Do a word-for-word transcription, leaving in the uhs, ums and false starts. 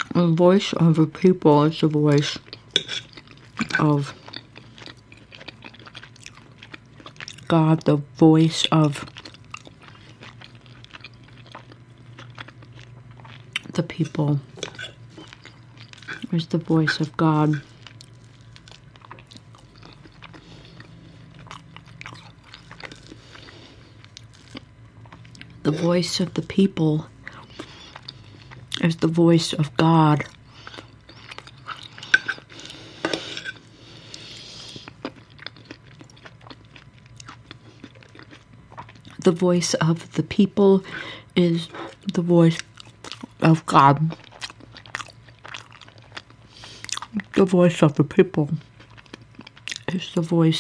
The voice of the people is the voice of God, the voice of the people is the voice of God. The voice of the people is the voice of God. The voice of the people is the voice of God. The voice of the people is the voice